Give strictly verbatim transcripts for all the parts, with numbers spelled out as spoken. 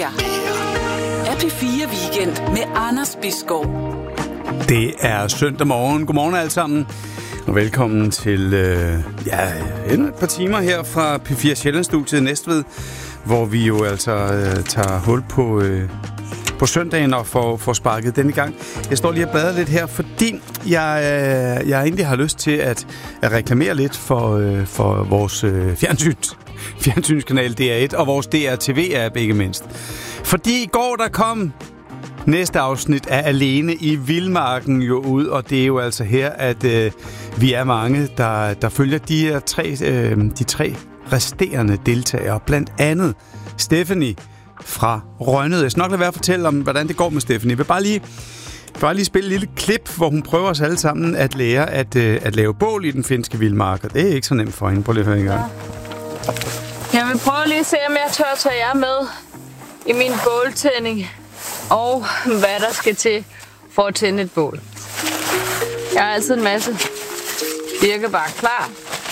her er P fire Weekend med Anders Bisgaard. Det er søndag morgen. Godmorgen alle sammen. Og velkommen til øh, ja, endnu et par timer her fra P fire Sjællandsstudiet i Næstved, hvor vi jo altså øh, tager hul på, øh, på søndagen og får, får sparket den i gang. Jeg står lige og bladrer lidt her, fordi jeg, øh, jeg egentlig har lyst til at, at reklamere lidt for, øh, for vores øh, fjernsyns, fjernsynskanal D R et og vores D R T V-app ikke mindst. Fordi i går der kom næste afsnit af Alene i Vildmarken jo ud, og det er jo altså her, at øh, vi er mange, der, der følger de her tre, øh, de tre resterende deltagere. Blandt andet Stephanie fra Rønnede. Jeg skal nok lade være at fortælle om, hvordan det går med Stephanie. Jeg vil bare lige, bare lige spille et lille klip, hvor hun prøver os alle sammen at lære at, øh, at lave bål i den finske vildmark. Og det er ikke så nemt for hende. Prøv lige at høre en gang. Jeg vil prøve lige at se, om jeg tør tage jer med i min båltænding. Og hvad der skal til for at tænde et bål. Jeg har altid en masse birkebær klar.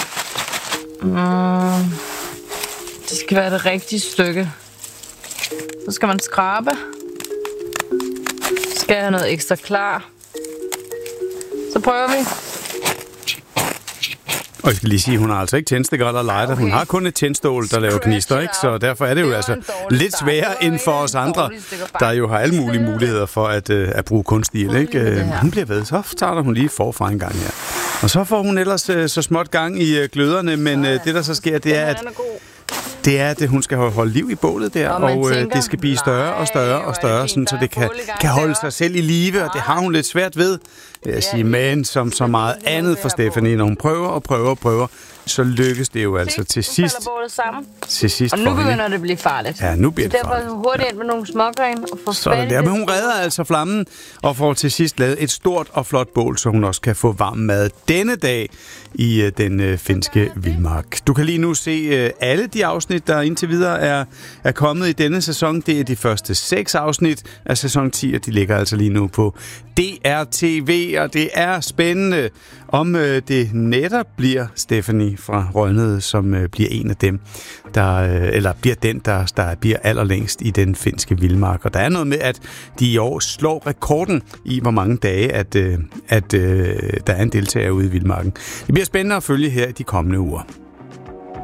Mm. Det skal være det rigtige stykke. Så skal man skrabe. Så skal jeg have noget ekstra klar. Så prøver vi. Og jeg skal lige sige, hun har altså ikke tændstikker eller lighter. Okay. Hun har kun et tændstål, der laver gnister, ikke? Så derfor er det jo det altså lidt sværere end for os andre, der jo har alle mulige muligheder for at, uh, at bruge kunstig, ikke? Uh, hun bliver ved, så starter hun lige forfra en gang her. Og så får hun ellers uh, så småt gang i uh, gløderne, men uh, det der så sker, det er, at det er, at hun skal holde liv i bålet der, og, og tænker, det skal blive større og større og større, sådan, så det kan, kan holde sig selv i live, og det har hun lidt svært ved, vil jeg sige, men som så meget andet for Stephanie, når hun prøver og prøver og prøver, så lykkes det jo altså til sidst. Til sidst og nu begynder det at blive farligt. Ja, nu bliver det farligt. Så derfor hurtigt ind med nogle smågren og få sådan der. Men hun redder altså flammen og får til sidst lavet et stort og flot bål, så hun også kan få varm mad denne dag i uh, den uh, finske vildmark. Du kan lige nu se uh, alle de afsnit, der indtil videre er, er kommet i denne sæson. Det er de første seks afsnit af sæson ti, og de ligger altså lige nu på D R T V, og det er spændende, om øh, det netop bliver Stephanie fra Rønnede, som øh, bliver en af dem, der, øh, eller bliver den, der, der bliver allerlængst i den finske vildmark. Og der er noget med, at de i år slår rekorden i, hvor mange dage, at, øh, at øh, der er en deltager ude i vildmarken. Det bliver spændende at følge her i de kommende uger.